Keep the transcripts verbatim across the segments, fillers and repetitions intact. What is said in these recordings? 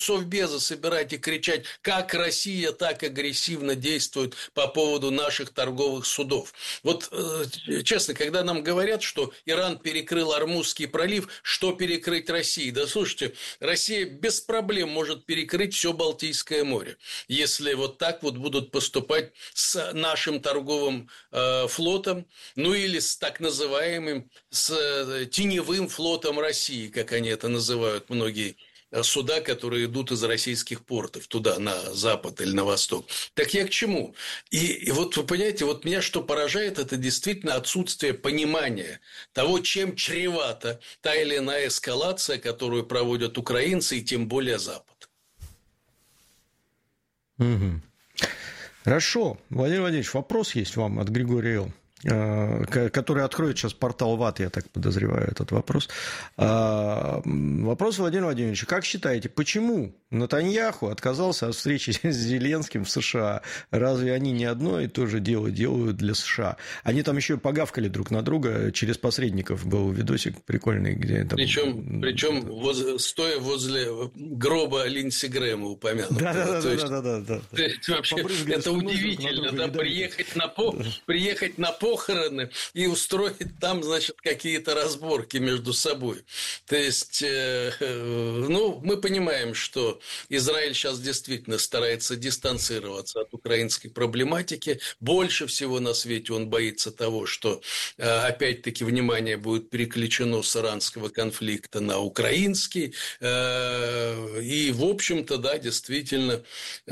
совбезы собирать и кричать, как Россия так агрессивно действует по поводу наших торговых судов. Вот, честно, когда нам говорят, что Иран перекрыл Ормузский пролив, что перекрыть России? Да слушайте, Россия без проблем может перекрыть все Балтийское море, если вот так вот будут поступать с нашим торговым э, флотом, ну или с так называемым с э, теневым флотом России, как они это называют, многие суда, которые идут из российских портов туда, на запад или на восток. Так я к чему? И, и вот вы понимаете, вот меня что поражает, это действительно отсутствие понимания того, чем чревата та или иная эскалация, которую проводят украинцы и тем более Запад. Угу. Хорошо. Владимир Владимирович, вопрос есть вам от Григория Л., который откроет сейчас портал ВАТ, я так подозреваю, этот вопрос. Вопрос, Владимир Владимирович, как считаете, почему Нетаньяху отказался от встречи с Зеленским в США? Разве они не одно и то же дело делают для США? Они там еще погавкали друг на друга, через посредников был видосик прикольный, где там... Причем, причем воз, стоя возле гроба Линдси Грэма упомянутого. Да-да-да. Вообще, это удивительно, да, приехать на, по, приехать на похороны и устроить там, значит, какие-то разборки между собой. То есть, э, э, ну, мы понимаем, что Израиль сейчас действительно старается дистанцироваться от украинской проблематики. Больше всего на свете он боится того, что, э, опять-таки, внимание будет переключено с иранского конфликта на украинский. Э, и, в общем-то, да, действительно,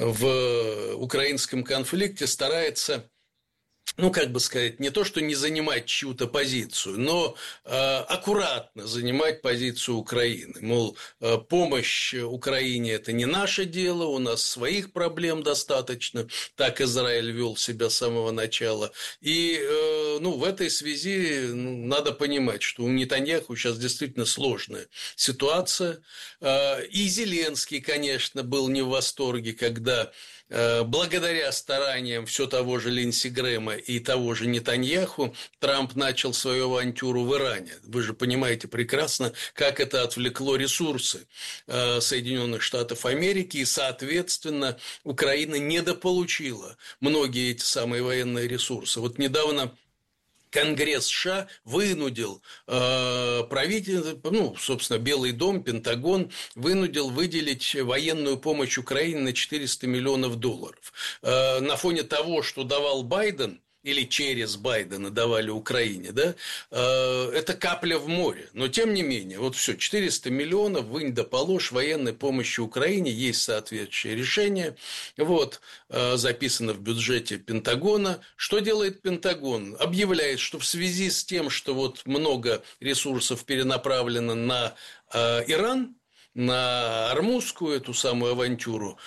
в украинском конфликте старается... ну, как бы сказать, не то, что не занимать чью-то позицию, но э, аккуратно занимать позицию Украины. Мол, э, помощь Украине – это не наше дело, у нас своих проблем достаточно. Так Израиль вел себя с самого начала. И, э, ну, в этой связи ну, надо понимать, что у Нетаньяху сейчас действительно сложная ситуация. Э, и Зеленский, конечно, был не в восторге, когда... благодаря стараниям все того же Линдси Грэма и того же Нетаньяху Трамп начал свою авантюру в Иране. Вы же понимаете прекрасно, как это отвлекло ресурсы Соединенных Штатов Америки, и, соответственно, Украина недополучила многие эти самые военные ресурсы. Вот недавно Конгресс США вынудил э, правительство, ну, собственно, Белый дом, Пентагон вынудил выделить военную помощь Украине на четыреста миллионов долларов. Э, на фоне того, что давал Байден, или через Байдена давали Украине, да, это капля в море. Но, тем не менее, вот все, четыреста миллионов, вынь да положь военной помощи Украине, есть соответствующее решение, вот, записано в бюджете Пентагона. Что делает Пентагон? Объявляет, что в связи с тем, что вот много ресурсов перенаправлено на Иран, на Ормузскую эту самую авантюру,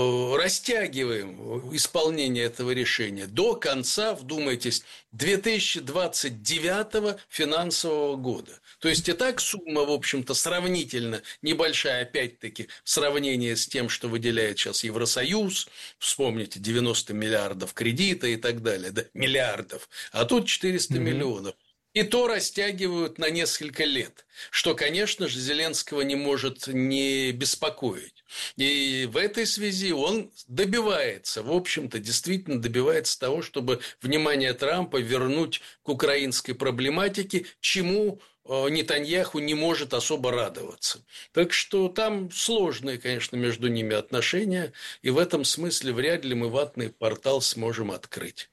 растягиваем исполнение этого решения до конца, вдумайтесь, две тысячи двадцать девятого финансового года. То есть и так сумма, в общем-то, сравнительно небольшая, опять-таки, в сравнении с тем, что выделяет сейчас Евросоюз, вспомните, девяносто миллиардов кредита и так далее, да, миллиардов, а тут четыреста mm-hmm. миллионов. И то растягивают на несколько лет, что, конечно же, Зеленского не может не беспокоить. И в этой связи он добивается, в общем-то, действительно добивается того, чтобы внимание Трампа вернуть к украинской проблематике, чему Нетаньяху не может особо радоваться. Так что там сложные, конечно, между ними отношения, и в этом смысле вряд ли мы ватный портал сможем открыть.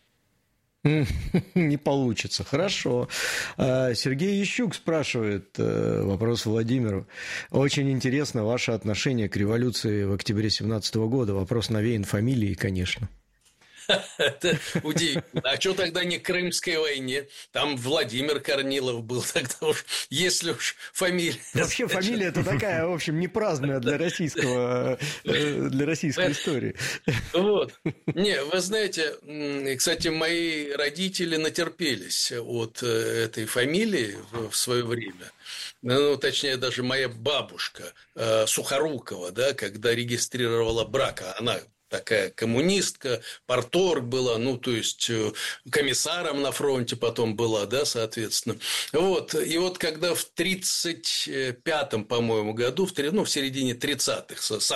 Не получится. Хорошо. Сергей Ищук спрашивает вопрос Владимиру. Очень интересно ваше отношение к революции в октябре семнадцатого года. Вопрос навеян фамилией, конечно. Это удивительно. А что тогда не к Крымской войне? Там Владимир Корнилов был тогда уж, если уж фамилия. Вообще фамилия это такая, в общем, не праздная для российского, для российской истории. Вот. Не, вы знаете, кстати, мои родители натерпелись от этой фамилии в свое время. Ну, точнее, даже моя бабушка Сухорукова, да, когда регистрировала брак, она такая коммунистка, парторг была, ну, то есть комиссаром на фронте потом была, да, соответственно. Вот, и вот когда в тридцать пятом, по-моему, году, в, ну, в середине тридцатых,